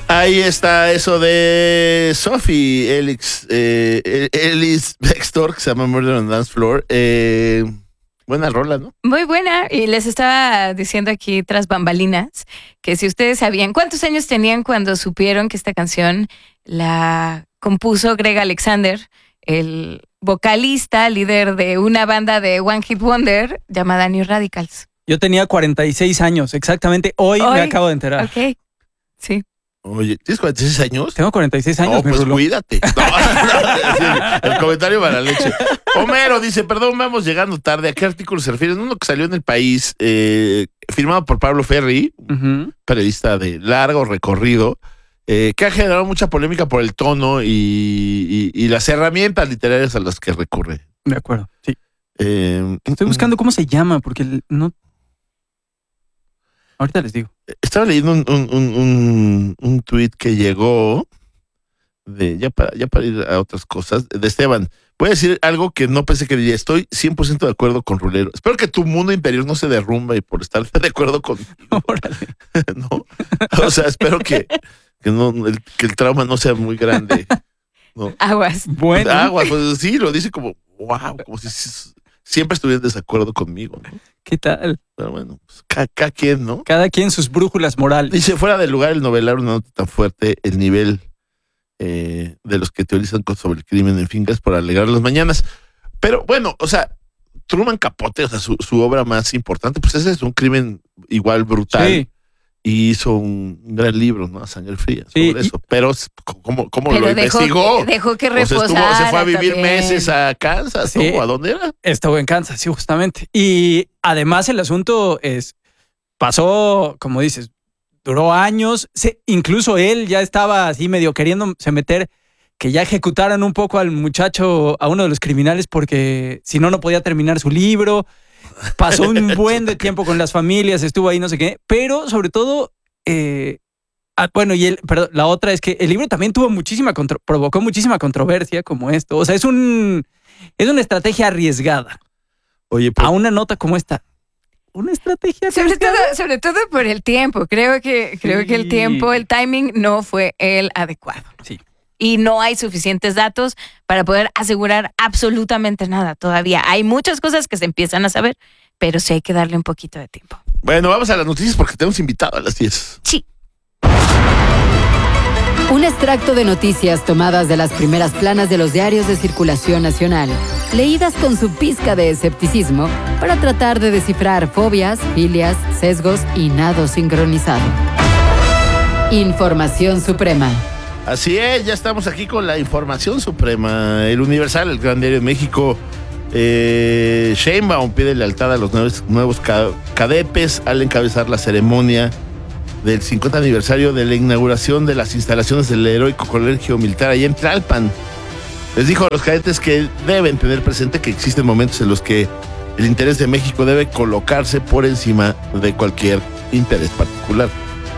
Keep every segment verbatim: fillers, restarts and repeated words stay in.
Ahí está eso de Sophie Ellis, eh, Ellis Bextor, que se llama Murder on the Dance Floor. Eh, buena rola, ¿no? Muy buena. Y les estaba diciendo aquí tras bambalinas que si ustedes sabían cuántos años tenían cuando supieron que esta canción la compuso Greg Alexander, el vocalista, líder de una banda de One Hit Wonder llamada New Radicals. Yo tenía cuarenta y seis años, exactamente. Hoy, Hoy me acabo de enterar. Ok, sí. Oye, ¿tienes cuarenta y seis años? Tengo cuarenta y seis años, no, mi pues Rulo. Cuídate. No, no, el comentario para la leche. Homero dice, perdón, vamos llegando tarde. ¿A qué artículo se refiere? Uno que salió en El País, eh, firmado por Pablo Ferri, uh-huh. periodista de largo recorrido, eh, que ha generado mucha polémica por el tono y, y, y las herramientas literarias a las que recurre. De acuerdo, sí. Eh, Estoy buscando cómo se llama, porque no... Ahorita les digo. Estaba leyendo un, un, un, un, un tuit que llegó de ya para, ya para ir a otras cosas, de Esteban. Voy a decir algo que no pensé que diría. Estoy cien por ciento de acuerdo con Rulero. Espero que tu mundo interior no se derrumbe por estar de acuerdo con... Órale. No. O sea, espero que, que, no, el, que el trauma no sea muy grande. ¿No? Aguas. Bueno. Aguas, pues sí, lo dice como, wow, como si siempre estuviera en desacuerdo conmigo, ¿no? ¿Qué tal? Pero bueno, pues cada, cada quien, ¿no? Cada quien sus brújulas morales. Dice, fuera del lugar el novelar una nota tan fuerte, el nivel eh, de los que teorizan sobre el crimen, en fin, gracias por alegrar las mañanas. Pero bueno, o sea, Truman Capote, o sea, su, su obra más importante, pues ese es un crimen igual brutal. Sí. Y hizo un gran libro, ¿no? A Sangre Fría, sobre sí, eso. Pero, ¿cómo, cómo pero lo dejó, investigó? Dejó que reposara. O sea, estuvo, se fue a vivir también. meses a Kansas, sí. ¿no? ¿A dónde era? Estuvo en Kansas, sí, justamente. Y además el asunto es, pasó, como dices, duró años. Se, incluso él ya estaba así medio queriéndose meter, que ya ejecutaran un poco al muchacho, a uno de los criminales, porque si no, no podía terminar su libro. Pasó un buen de tiempo con las familias, estuvo ahí no sé qué, pero sobre todo, eh, ah, bueno, y el, perdón, la otra es que el libro también tuvo muchísima, contro- provocó muchísima controversia como esto. O sea, es un es una estrategia arriesgada. Oye, pues, a una nota como esta. Una estrategia sobre arriesgada. todo, sobre todo por el tiempo. Creo que, creo sí. que el tiempo, el timing no fue el adecuado. Sí. Y no hay suficientes datos para poder asegurar absolutamente nada todavía. Hay muchas cosas que se empiezan a saber, pero sí hay que darle un poquito de tiempo. Bueno, vamos a las noticias porque tenemos invitado a las diez. Sí. Un extracto de noticias tomadas de las primeras planas de los diarios de circulación nacional, leídas con su pizca de escepticismo para tratar de descifrar fobias, filias, sesgos y nado sincronizado. Información suprema. Así es, ya estamos aquí con la información suprema. El Universal, el gran diario de México. Eh, Sheinbaum pide lealtad a los nuevos, nuevos cadepes al encabezar la ceremonia del cincuenta aniversario de la inauguración de las instalaciones del heroico colegio militar allá en Tlalpan. Les dijo a los cadetes que deben tener presente que existen momentos en los que el interés de México debe colocarse por encima de cualquier interés particular.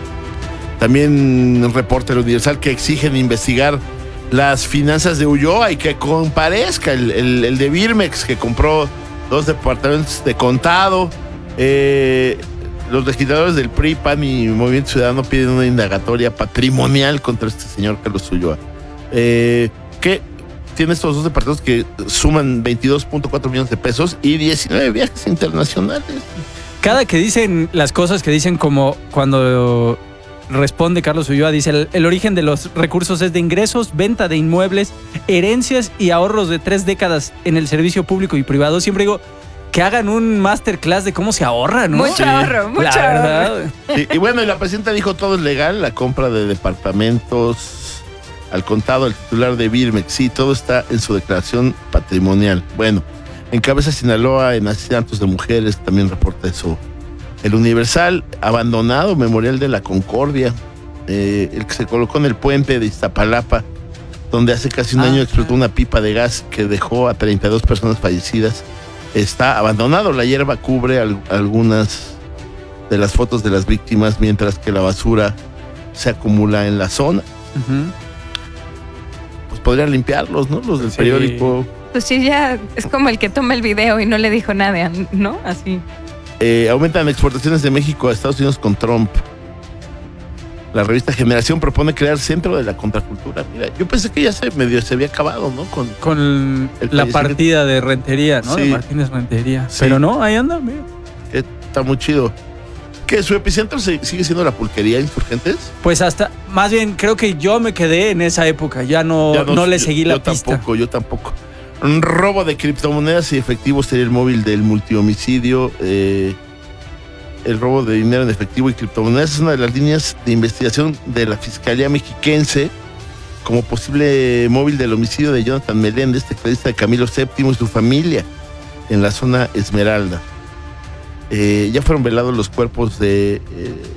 También reporta el Universal que exigen investigar las finanzas de Ulloa y que comparezca el, el, el de Birmex, que compró dos departamentos de contado. Eh, los legisladores del P R I, P A N y Movimiento Ciudadano piden una indagatoria patrimonial contra este señor Carlos Ulloa, eh, que tiene estos dos departamentos que suman veintidós punto cuatro millones de pesos y diecinueve viajes internacionales. Cada que dicen las cosas que dicen, como cuando responde Carlos Ulloa, dice: el, el origen de los recursos es de ingresos, venta de inmuebles, herencias y ahorros de tres décadas en el servicio público y privado. Siempre digo que hagan un masterclass de cómo se ahorra, ¿no? Mucho sí. ahorro, mucho la verdad. ahorro. Y, y bueno, y la presidenta dijo todo es legal, la compra de departamentos al contado, el titular de Birmex, sí, todo está en su declaración patrimonial. Bueno, en Cabeza Sinaloa, en asesinatos de mujeres, también reporta eso el Universal. Abandonado Memorial de la Concordia, eh, el que se colocó en el puente de Iztapalapa, donde hace casi un ah, año explotó una pipa de gas que dejó a treinta y dos personas fallecidas. Está abandonado, la hierba cubre al, algunas de las fotos de las víctimas, mientras que la basura se acumula en la zona. Uh-huh. Pues podrían limpiarlos, ¿no? Los del sí. periódico. Pues sí, ya es como el que toma el video y no le dijo nada, ¿no? Así. Eh, aumentan exportaciones de México a Estados Unidos con Trump. La revista Generación propone crear centro de la contracultura. Mira, yo pensé que ya se medio se había acabado, ¿no? Con, Con El la fallecimiento. partida de Rentería, ¿no? Sí. De Martínez Rentería. Sí. Pero no, ahí anda, mira. que está muy chido. ¿Que su epicentro se- sigue siendo la pulquería Insurgentes? Pues hasta, más bien, creo que yo me quedé en esa época. Ya no, Ya no, le yo- seguí la yo pista. Tampoco, yo tampoco. Un robo de criptomonedas y efectivo sería el móvil del multihomicidio. Eh, el robo de dinero en efectivo y criptomonedas es una de las líneas de investigación de la Fiscalía Mexiquense como posible móvil del homicidio de Jonathan Meléndez, tecladista de Camilo séptimo y su familia en la zona Esmeralda. Eh, ya fueron velados los cuerpos de eh,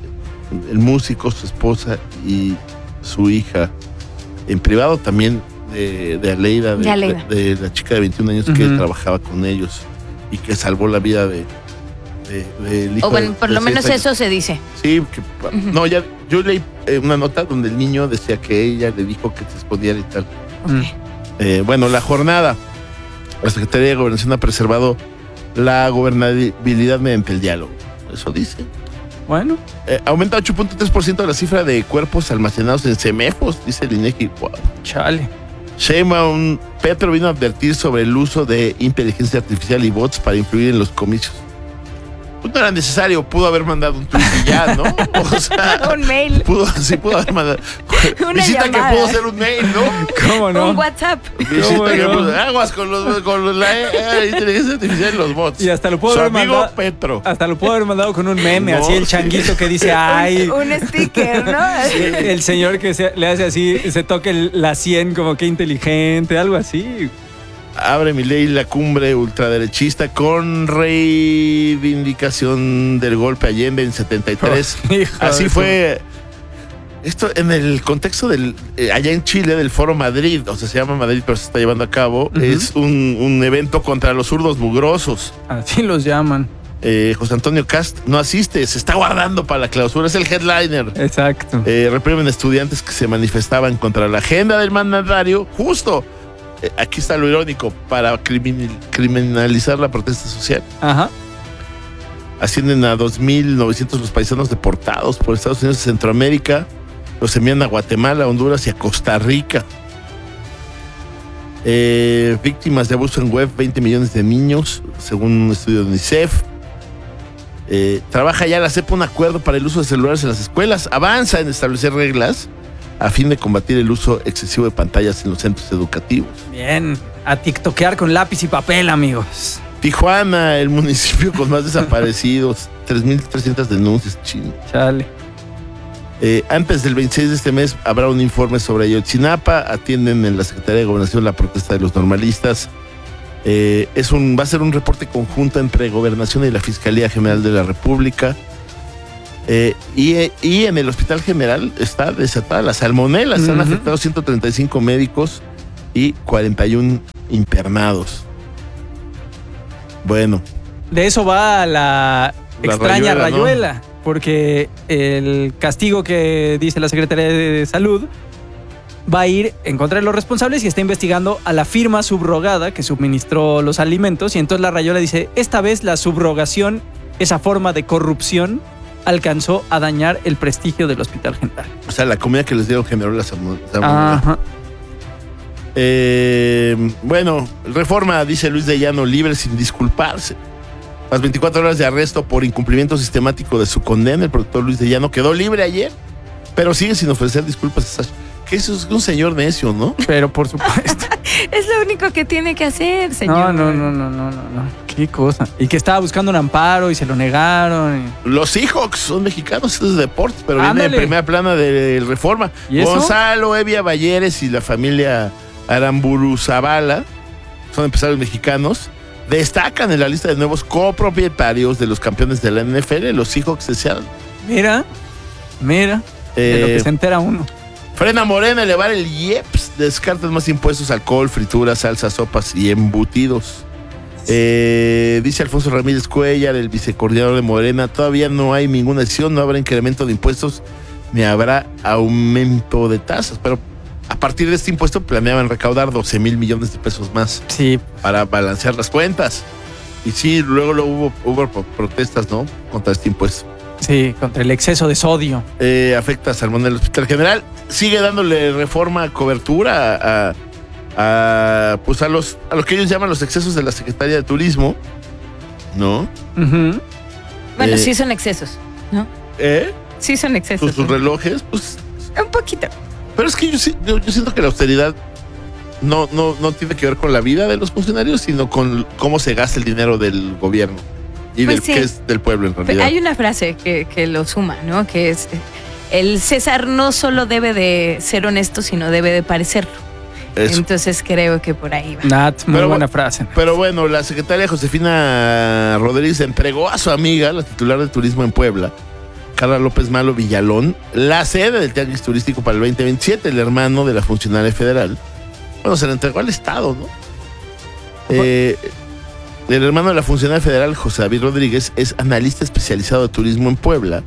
el músico, su esposa y su hija en privado, también de, de Aleida, de, De Aleida. de- de la chica de veintiún años que Ujú. trabajaba con ellos y que salvó la vida de, de- del hijo O bueno, de- por de lo seis menos años. eso se dice. Sí, que- no, ya yo leí eh, una nota donde el niño decía que ella le dijo que se escondiera y tal. Mm. Eh, bueno, la jornada. La Secretaría de Gobernación ha preservado la gobernabilidad mediante el diálogo. Eso dice. Bueno, Eh, aumenta ocho punto tres por ciento la cifra de cuerpos almacenados en CEMEFOS, dice el INEGI. Wow. chale. Sheinbaum, Petro vino a advertir sobre el uso de inteligencia artificial y bots para influir en los comicios. Pues no era necesario, pudo haber mandado un tweet y ya, ¿no? O sea, Un mail, pudo, sí pudo haber mandado. Una Visita llamada. que pudo ser un mail, ¿no? ¿Cómo no? un WhatsApp. Visita que no? pudo- aguas con los con los- la eh, inteligencia artificial y los bots. Y hasta lo pudo Su haber amigo mandado- Petro. Hasta lo puedo haber mandado con un meme, No, así el sí. changuito que dice, ay. Un, un sticker, ¿no? El señor que se- le hace así, se toca el- la sien como que inteligente, algo así. Abre Milei la cumbre ultraderechista con reivindicación del golpe Allende en setenta y tres. Hijo Así de fue. Esto en el contexto del eh, allá en Chile del Foro Madrid, o sea, se llama Madrid, pero se está llevando a cabo. Ujú. Es un, un evento contra los zurdos mugrosos. su- Así los llaman. Eh, José Antonio Cast no asiste, se está guardando para la clausura, es el headliner. Exacto. Eh, reprimen estudiantes que se manifestaban contra la agenda del mandatario, justo. eh, aquí está lo irónico, para crimin- criminalizar la protesta social. Ajá. Ascienden a dos mil novecientos los paisanos deportados por Estados Unidos y Centroamérica. Los envían a Guatemala, Honduras y a Costa Rica. Eh, víctimas de abuso en web, veinte millones de niños, según un estudio de UNICEF. Eh, trabaja ya la C E P un acuerdo para el uso de celulares en las escuelas. Avanza en establecer reglas a fin de combatir el uso excesivo de pantallas en los centros educativos. Bien. A tiktokear con lápiz y papel, amigos. Tijuana, el municipio con más desaparecidos, tres mil trescientas denuncias, chino. Chale. Eh, antes del veintiséis de este mes habrá un informe sobre Ayotzinapa. Atienden en la Secretaría de Gobernación la protesta de los normalistas. Eh, es un, va a ser un reporte conjunto entre Gobernación y la Fiscalía General de la República. Eh, y, eh, y en el Hospital General está desatada la salmonela. Se han Ujú. afectado ciento treinta y cinco médicos y cuarenta y uno internados. Bueno, De eso va la, La extraña rayuela, ¿no? rayuela, porque el castigo que dice la Secretaría de Salud va a ir en contra de los responsables y está investigando a la firma subrogada que suministró los alimentos. Y entonces la rayuela dice, esta vez la subrogación, esa forma de corrupción, alcanzó a dañar el prestigio del Hospital General. o sea, la comida que les dieron generó la salmo- salmonela. Ajá. Eh, bueno, Reforma, dice Luis de Llano, libre sin disculparse. Las veinticuatro horas de arresto por incumplimiento sistemático de su condena, el productor Luis de Llano quedó libre ayer, pero sigue sin ofrecer disculpas a Sasha. Que eso es un señor necio, ¿no? Pero por supuesto. Es lo único que tiene que hacer, señor. No, no, no, no, no, no, no. Qué cosa. Y que estaba buscando un amparo y se lo negaron. y- Los Seahawks son mexicanos, esto es deportes, pero viene en Ándale. primera plana de Reforma. ¿Y eso? Gonzalo Evia Balleres y la familia Aramburu Zavala, son empresarios mexicanos, destacan en la lista de nuevos copropietarios de los campeones de la N F L, los Seahawks de Seattle. Mira, mira, de lo Eh, que se entera uno. Frena Morena elevar el I E P S, descartan más impuestos, alcohol, frituras, salsas, sopas y embutidos. Eh, dice Alfonso Ramírez Cuellar, el vicecoordinador de Morena, todavía no hay ninguna decisión, no habrá incremento de impuestos ni habrá aumento de tasas, pero a partir de este impuesto planeaban recaudar doce mil millones de pesos más Sí, para balancear las cuentas. Y sí, luego lo hubo, hubo pro- protestas, ¿no? Contra este impuesto. Sí, contra el exceso de sodio. Eh, afecta a Salmón del Hospital General. Sigue dándole Reforma cobertura a, a, pues a los a lo que ellos llaman los excesos de la Secretaría de Turismo, ¿no? Uh-huh. Bueno, Eh, sí son excesos, ¿no? ¿Eh? Sí son excesos. Sus, sus relojes, pues. Un poquito. Pero es que yo, sí- yo, yo siento que la austeridad no, no, no tiene que ver con la vida de los funcionarios, sino con cómo se gasta el dinero del gobierno y Pues del sí. que es del pueblo en Pero realidad. hay una frase que, que lo suma, ¿no? Que es, eh, el César no solo debe de ser honesto, sino debe de parecerlo. Eso. Entonces creo que por ahí va. Nat, muy Pero buena bueno, frase. Pero bueno, la secretaria Josefina Rodríguez entregó a su amiga, la titular de turismo en Puebla, Carla López Malo Villalón, la sede del Tianguis Turístico para el veinte veintisiete, el hermano de la funcionaria federal. Bueno, se la entregó al Estado, ¿no? Eh, el hermano de la funcionaria federal, José David Rodríguez, es analista especializado de turismo en Puebla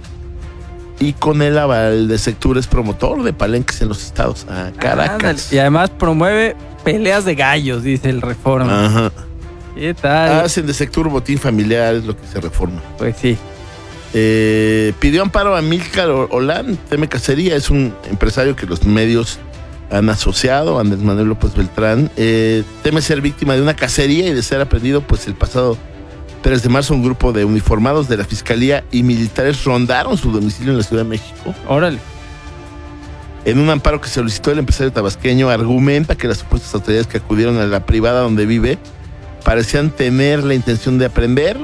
y con el aval de Sectur es promotor de palenques en los estados. Ah, Caracas. Ándale. Y además promueve peleas de gallos, dice el Reforma. Ajá. ¿Qué tal? Hacen de Sectur botín familiar, es lo que se reforma. Pues sí. Eh, pidió amparo a Milcar Olán, teme cacería, es un empresario que los medios han asociado, Andrés Manuel López Beltrán. Eh, teme ser víctima de una cacería y de ser aprendido, pues el pasado tres de marzo un grupo de uniformados de la Fiscalía y militares rondaron su domicilio en la Ciudad de México. Órale. En un amparo que solicitó el empresario tabasqueño, argumenta que las supuestas autoridades que acudieron a la privada donde vive parecían tener la intención de aprender.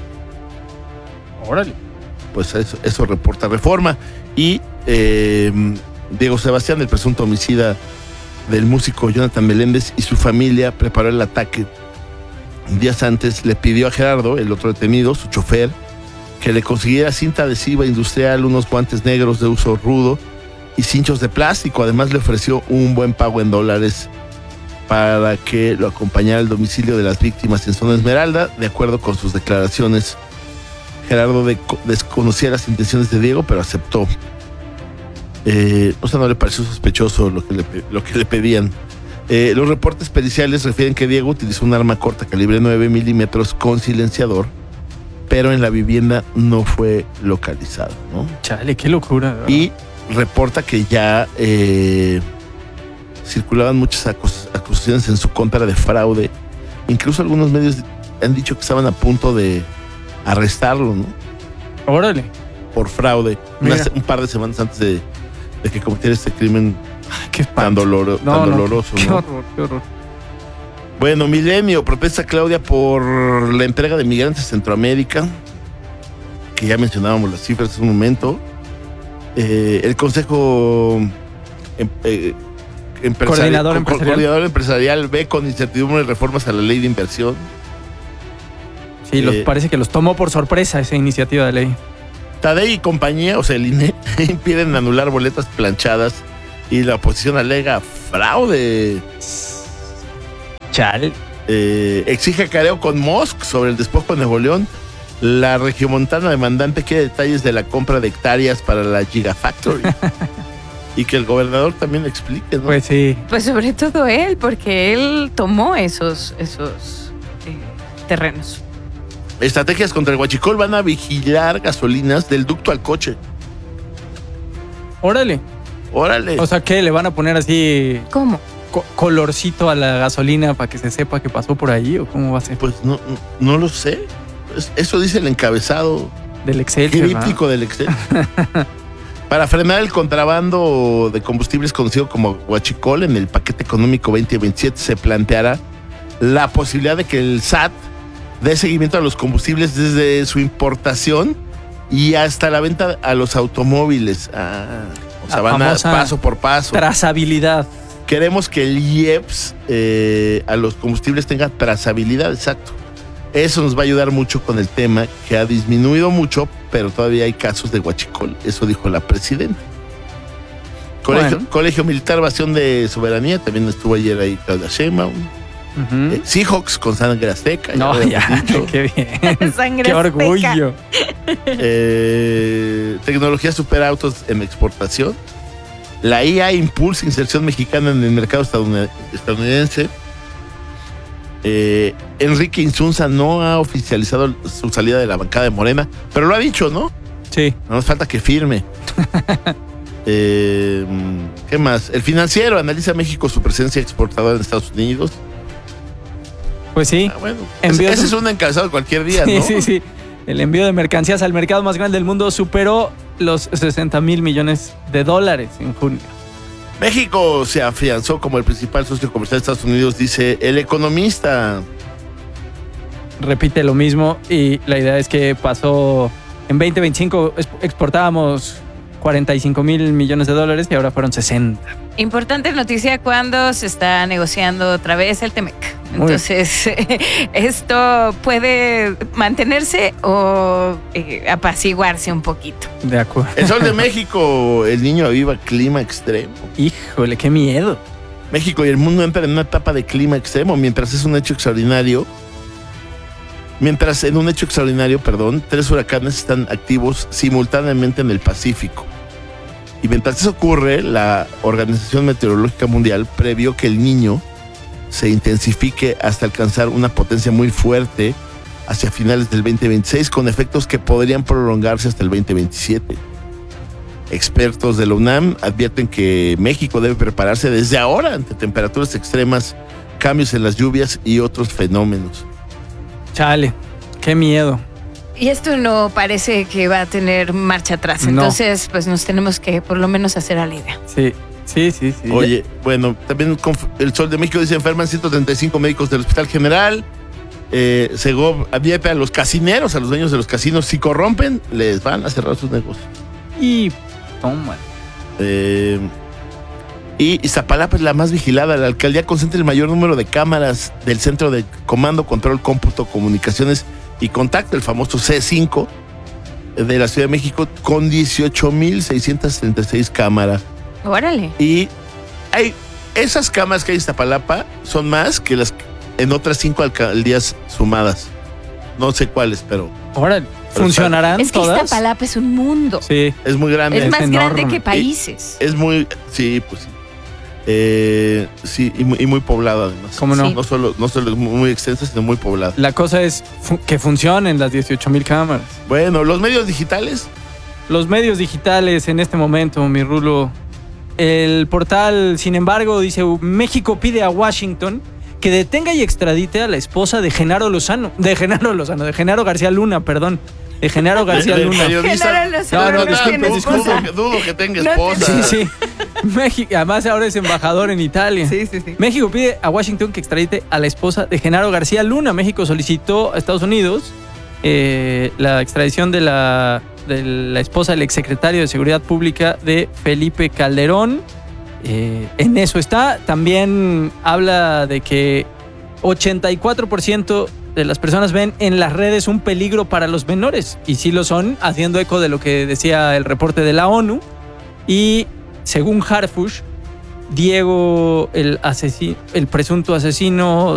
Órale. Pues eso, eso reporta Reforma. Y eh, Diego Sebastián, el presunto homicida del músico Jonathan Meléndez, y su familia preparó el ataque. Días antes le pidió a Gerardo, el otro detenido, su chofer, que le consiguiera cinta adhesiva industrial, unos guantes negros de uso rudo y cinchos de plástico. Además le ofreció un buen pago en dólares para que lo acompañara al domicilio de las víctimas en Zona Esmeralda. De acuerdo con sus declaraciones, Gerardo de- desconocía las intenciones de Diego, pero aceptó. Eh, o sea, no le pareció sospechoso lo que le, pe- lo que le pedían. Eh, los reportes periciales refieren que Diego utilizó un arma corta calibre nueve milímetros con silenciador, pero en la vivienda no fue localizado, ¿no? Chale, qué locura. ¿verdad? Y reporta que ya eh, circulaban muchas acus- acusaciones en su contra de fraude. Incluso algunos medios han dicho que estaban a punto de arrestarlo, ¿no? Órale. Por fraude. Mira. Unas- un par de semanas antes de, de que cometiera este crimen Ay, qué tan, espanto. doloro- No, tan no, doloroso, Qué ¿no? horror, qué horror. Bueno, Milenio protesta Claudia por la entrega de migrantes a Centroamérica, que ya mencionábamos las cifras hace un momento. Eh, el Consejo em- eh, empresari- Coordinador co- empresarial. Coordinador empresarial ve con incertidumbre reformas a la ley de inversión. Sí, los, Eh, parece que los tomó por sorpresa esa iniciativa de ley. Tadei y compañía, o sea, el I N E, impiden anular boletas planchadas y la oposición alega fraude. Chale. Eh, exige careo con Musk sobre el despojo de Nuevo León. La regiomontana demandante quiere detalles de la compra de hectáreas para la Gigafactory. Y que el gobernador también explique, ¿no? Pues sí. Pues sobre todo él, porque él tomó esos, esos eh, terrenos. Estrategias contra el huachicol, van a vigilar gasolinas del ducto al coche. Órale. Órale. O sea, ¿qué? ¿Le van a poner así ¿Cómo? co- colorcito a la gasolina para que se sepa que pasó por ahí? ¿O cómo va a ser? Pues no, no, no lo sé. Es- Eso dice el encabezado Del Excel. críptico del Excel. Para frenar el contrabando de combustibles conocido como huachicol, en el paquete económico veinte veintisiete se planteará la posibilidad de que el S A T dé seguimiento a los combustibles desde su importación y hasta la venta a los automóviles. Ah, o sea, La van a famosa paso por paso. Trazabilidad. Queremos que el I E P S eh, a los combustibles tenga trazabilidad, exacto. Eso nos va a ayudar mucho con el tema que ha disminuido mucho, pero todavía hay casos de huachicol. Eso dijo la presidenta. Colegio, Bueno. Colegio Militar Bastión de Soberanía, también estuvo ayer ahí Claudia Sheinbaum. Ujú. Eh, Seahawks con sangre azteca. No, lo habíamos ya. dicho. Qué bien. Sangre Qué azteca. orgullo. Eh, tecnología supera autos en exportación. La I A impulsa inserción mexicana en el mercado estadounid- estadounidense. Eh, Enrique Insunza no ha oficializado su salida de la bancada de Morena, pero lo ha dicho, ¿no? Sí. No nos falta que firme. eh, ¿Qué más? El Financiero analiza México su presencia exportadora en Estados Unidos. Pues sí. Ah, bueno, Envío- ese, ese es un encabezado cualquier día, Sí, ¿no? sí, sí. El envío de mercancías al mercado más grande del mundo superó los sesenta mil millones de dólares en junio. México se afianzó como el principal socio comercial de Estados Unidos, dice El Economista. Repite lo mismo y la idea es que pasó en veinte veinticinco es- exportábamos cuarenta y cinco mil millones de dólares y ahora fueron sesenta. Importante noticia cuando se está negociando otra vez el Temec. Muy Entonces, esto puede mantenerse o eh, apaciguarse un poquito. De acuerdo. El Sol de México, el niño aviva clima extremo. Híjole, qué miedo. México y el mundo entran en una etapa de clima extremo, mientras es un hecho extraordinario. Mientras en un hecho extraordinario, perdón, tres huracanes están activos simultáneamente en el Pacífico. Y mientras eso ocurre, la Organización Meteorológica Mundial previó que el Niño se intensifique hasta alcanzar una potencia muy fuerte hacia finales del veinte veintiséis, con efectos que podrían prolongarse hasta el veinte veintisiete. Expertos de la UNAM advierten que México debe prepararse desde ahora ante temperaturas extremas, cambios en las lluvias y otros fenómenos. Chale, qué miedo. Y esto no parece que va a tener marcha atrás. No. Entonces, pues nos tenemos que por lo menos hacer a la idea. Sí, sí, sí, sí. Oye, bueno, también conf- el Sol de México dice enferman ciento treinta y cinco médicos del Hospital General. Eh, Segov advierte a los casineros, a los dueños de los casinos, si corrompen, les van a cerrar sus negocios. Y toma. Eh, y Iztapalapa es la más vigilada. La alcaldía concentra el mayor número de cámaras del Centro de Comando, Control, Cómputo, Comunicaciones y Contacto, el famoso C cinco de la Ciudad de México, con dieciocho mil seiscientas treinta y seis cámaras. Órale. Y hay esas cámaras que hay en Iztapalapa son más que las en otras cinco alcaldías sumadas. No sé cuáles, pero Ahora, ¿funcionarán Es que todas? Iztapalapa es un mundo. Sí. es muy grande. Es Es más enorme. grande que países. Es muy, sí, pues sí. Eh, sí, y muy, y muy poblado además. ¿Cómo no? Sí. No solo, no solo es muy, muy extensa, sino muy poblada. La cosa es fu- que funcionen las dieciocho mil cámaras. Bueno, los medios digitales. Los medios digitales en este momento, mi Rulo. El portal, sin embargo, dice: México pide a Washington que detenga y extradite a la esposa de Genaro Lozano. De Genaro Lozano, de Genaro García Luna, perdón. De Genaro García de- de Luna. periodista. Genaro Lozano No, no, no disculpe, tiene disculpe. esposa. Dudo, que- dudo que tenga No esposa. Sí, sí. México, además ahora es embajador en Italia. Sí, sí, sí. México pide a Washington que extradite a la esposa de Genaro García Luna. México solicitó a Estados Unidos eh, la extradición de la, de la esposa del exsecretario de Seguridad Pública de Felipe Calderón. Eh, en eso está. También habla de que ochenta y cuatro por ciento de las personas ven en las redes un peligro para los menores. Y sí lo son, haciendo eco de lo que decía el reporte de la ONU. Y según Harfush, Diego, el, asesino, el presunto asesino